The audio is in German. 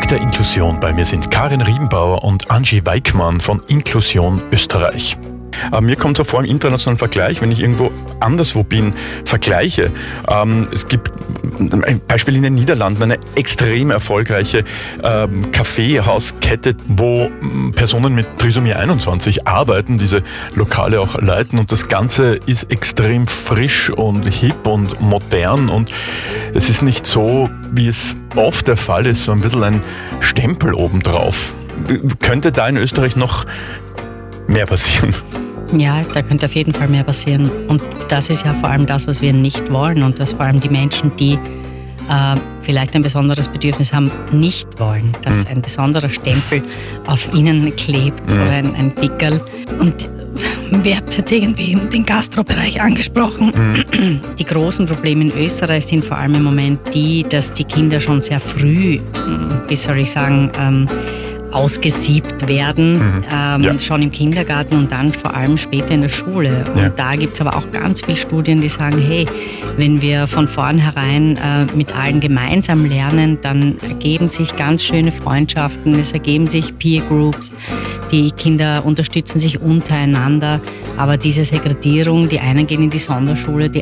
Tag der Inklusion. Bei mir sind Karin Riebenbauer und Angie Weickmann von Inklusion Österreich. Mir kommt so vor im internationalen Vergleich, wenn ich irgendwo anderswo bin, vergleiche. Es gibt ein Beispiel in den Niederlanden, eine extrem erfolgreiche Kaffeehauskette, wo Personen mit Trisomie 21 arbeiten, diese Lokale auch leiten, und das Ganze ist extrem frisch und hip und modern, und es ist nicht so, wie es oft der Fall ist, so ein bisschen ein Stempel obendrauf. Könnte da in Österreich noch mehr passieren? Ja, da könnte auf jeden Fall mehr passieren. Und das ist ja vor allem das, was wir nicht wollen, und was vor allem die Menschen, die vielleicht ein besonderes Bedürfnis haben, nicht wollen, dass ein besonderer Stempel auf ihnen klebt oder ein Pickerl. Und wer hat jetzt irgendwie den Gastrobereich angesprochen? Die großen Probleme in Österreich sind vor allem im Moment die, dass die Kinder schon sehr früh, wie soll ich sagen, ausgesiebt werden, schon im Kindergarten und dann vor allem später in der Schule. Und da gibt es aber auch ganz viele Studien, die sagen, hey, wenn wir von vornherein mit allen gemeinsam lernen, dann ergeben sich ganz schöne Freundschaften, es ergeben sich Peer Groups, die Kinder unterstützen sich untereinander, aber diese Segregierung, die einen gehen in die Sonderschule, die